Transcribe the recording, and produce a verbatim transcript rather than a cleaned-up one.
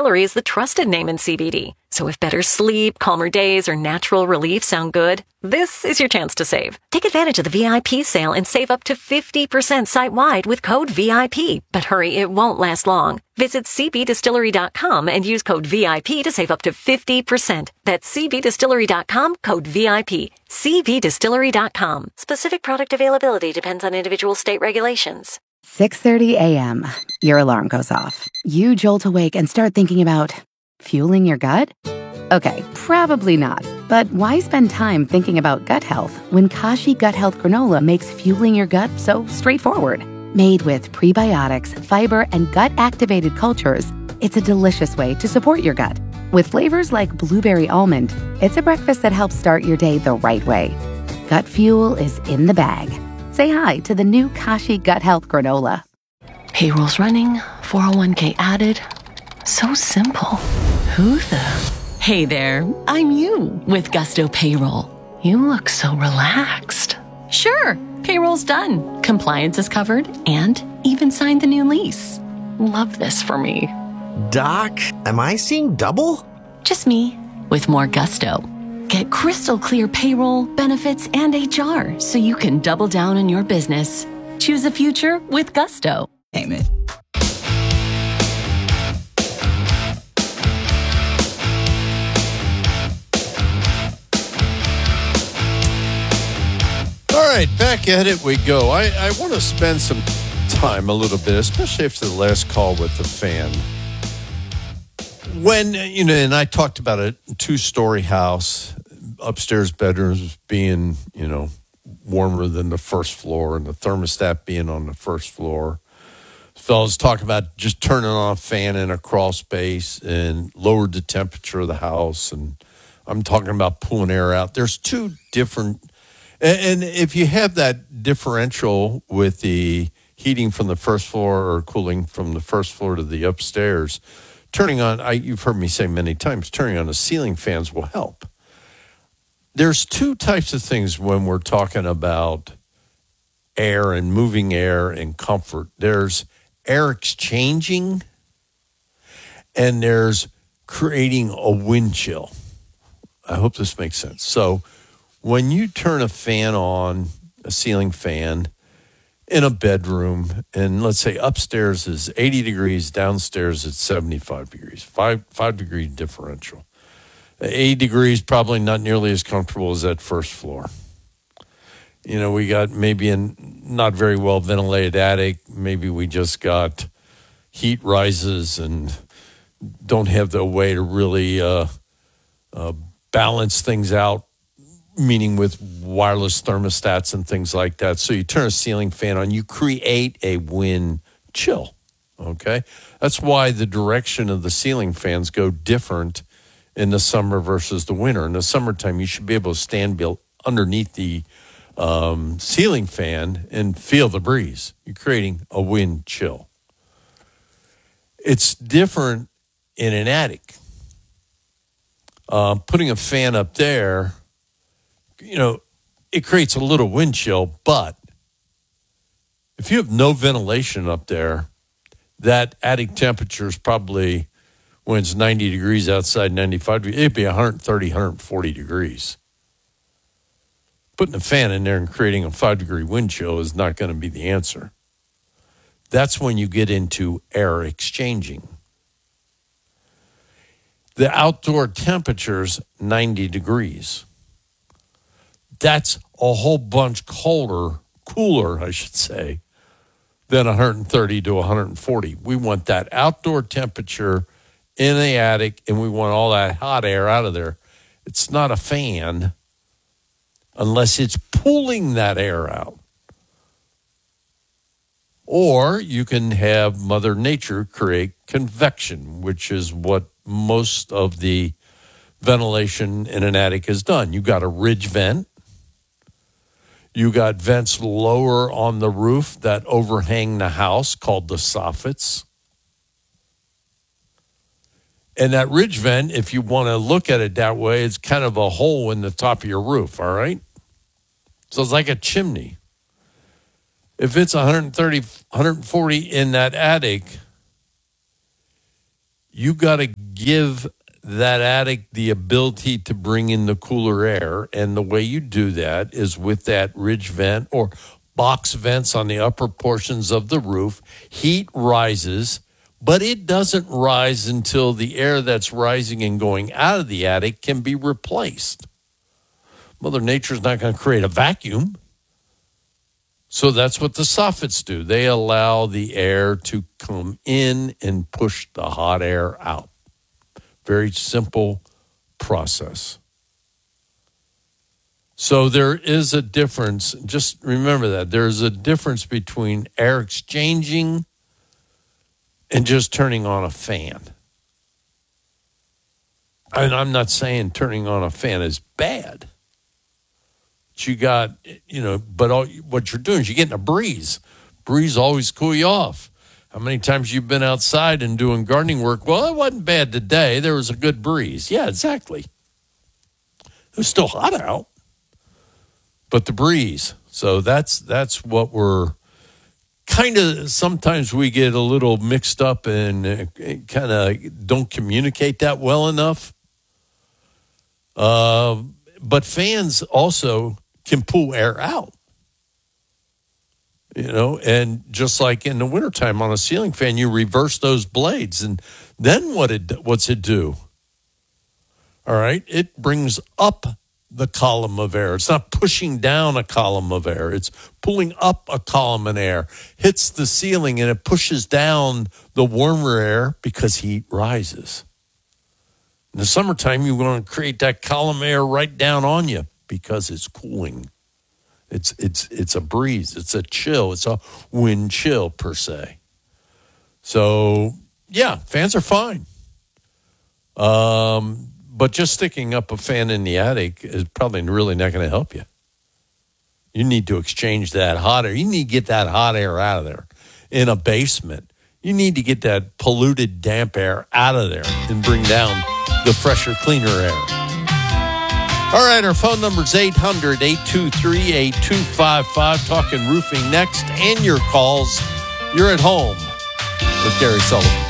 Distillery is the trusted name in C B D. So if better sleep, calmer days, or natural relief sound good, this is your chance to save. Take advantage of the V I P sale and save up to fifty percent site-wide with code V I P. But hurry, it won't last long. Visit c b distillery dot com and use code V I P to save up to fifty percent. That's c b distillery dot com, code V I P. c b distillery dot com. Specific product availability depends on individual state regulations. six thirty a.m. Your alarm goes off. You jolt awake and start thinking about fueling your gut? Okay, probably not. But why spend time thinking about gut health when Kashi Gut Health Granola makes fueling your gut so straightforward? Made with prebiotics, fiber, and gut-activated cultures, it's a delicious way to support your gut. With flavors like blueberry almond, it's a breakfast that helps start your day the right way. Gut fuel is in the bag. Say hi to the new Kashi Gut Health Granola. Payroll's running, four oh one k added. So simple. Who the... Hey there, I'm you with Gusto Payroll. You look so relaxed. Sure, payroll's done. Compliance is covered and even signed the new lease. Love this for me. Doc, am I seeing double? Just me with more gusto. Get crystal clear payroll, benefits, and H R so you can double down on your business. Choose a future with Gusto. Payment. All right, back at it we go. I, I want to spend some time a little bit, especially after the last call with the fan. When, you know, and I talked about a two-story house, upstairs bedrooms being, you know, warmer than the first floor and the thermostat being on the first floor. Fellas talk about just turning on a fan in a crawl space and lowered the temperature of the house. And I'm talking about pulling air out. There's two different... And if you have that differential with the heating from the first floor or cooling from the first floor to the upstairs, turning on, I, you've heard me say many times, turning on the ceiling fans will help. There's two types of things when we're talking about air and moving air and comfort. There's air exchanging and there's creating a wind chill. I hope this makes sense. So when you turn a fan on, a ceiling fan, in a bedroom, and let's say upstairs is eighty degrees, downstairs it's seventy-five degrees, five five degree differential. eighty degrees, probably not nearly as comfortable as that first floor. You know, we got maybe a not very well ventilated attic. Maybe we just got heat rises and don't have the way to really uh, uh, balance things out, meaning with wireless thermostats and things like that. So you turn a ceiling fan on, you create a wind chill, okay? That's why the direction of the ceiling fans go different in the summer versus the winter. In the summertime, you should be able to stand be- underneath the um, ceiling fan and feel the breeze. You're creating a wind chill. It's different in an attic. Uh, putting a fan up there, you know, it creates a little wind chill, but if you have no ventilation up there, that attic temperature is probably, when it's ninety degrees outside, ninety-five degrees, it'd be one thirty, one forty degrees. Putting a fan in there and creating a five-degree wind chill is not going to be the answer. That's when you get into air exchanging. The outdoor temperature's ninety degrees. That's a whole bunch colder, cooler, I should say, than one thirty to one forty. We want that outdoor temperature in the attic, and we want all that hot air out of there. It's not a fan unless it's pulling that air out. Or you can have Mother Nature create convection, which is what most of the ventilation in an attic is done. You got a ridge vent. You got vents lower on the roof that overhang the house called the soffits. And that ridge vent, if you want to look at it that way, it's kind of a hole in the top of your roof, all right? So it's like a chimney. If it's one thirty, one forty in that attic, you got to give that attic the ability to bring in the cooler air. And the way you do that is with that ridge vent or box vents on the upper portions of the roof. Heat rises, but it doesn't rise until the air that's rising and going out of the attic can be replaced. Mother Nature's not going to create a vacuum. So that's what the soffits do. They allow the air to come in and push the hot air out. Very simple process. So there is a difference. Just remember that. There's a difference between air exchanging and just turning on a fan. And I'm not saying turning on a fan is bad. But you got, you know, but all, what you're doing is you're getting a breeze. Breeze always cool you off. How many times you've been outside and doing gardening work? Well, it wasn't bad today. There was a good breeze. Yeah, exactly. It was still hot out, but the breeze. So that's that's what we're kind of, sometimes we get a little mixed up and uh, kind of don't communicate that well enough. Uh, but fans also can pull air out. You know, and just like in the wintertime on a ceiling fan, you reverse those blades. And then what it what's it do? All right, it brings up the column of air. It's not pushing down a column of air. It's pulling up a column of air, hits the ceiling, and it pushes down the warmer air because heat rises. In the summertime, you want to create that column of air right down on you because it's cooling. It's it's it's a breeze. It's a chill. It's a wind chill, per se. So, yeah, fans are fine. Um, but just sticking up a fan in the attic is probably really not going to help you. You need to exchange that hot air. You need to get that hot air out of there. In a basement, you need to get that polluted, damp air out of there and bring down the fresher, cleaner air. All right, our phone number is eight hundred, eight two three, eight two five five. Talking roofing next, and your calls. You're at home with Gary Sullivan.